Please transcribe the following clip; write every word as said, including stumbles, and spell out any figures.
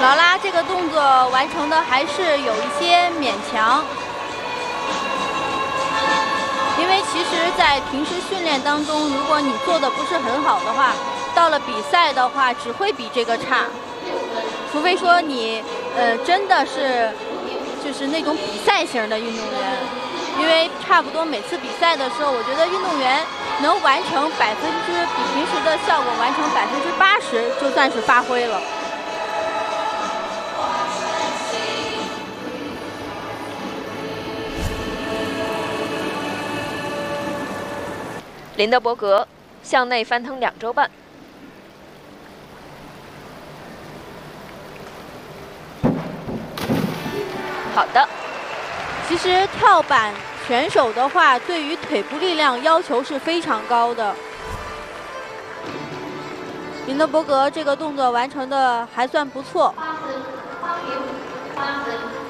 劳拉这个动作完成的还是有一些勉强，因为其实，在平时训练当中，如果你做的不是很好的话，到了比赛的话，只会比这个差。除非说你呃真的是就是那种比赛型的运动员，因为差不多每次比赛的时候，我觉得运动员能完成百分之比平时的效果完成百分之八十，就算是发挥了。 林德伯格向内翻腾两周半。好的。 其实跳板选手的话，对于腿部力量要求是非常高的。林德伯格这个动作完成的还算不错。八分，八分，八分。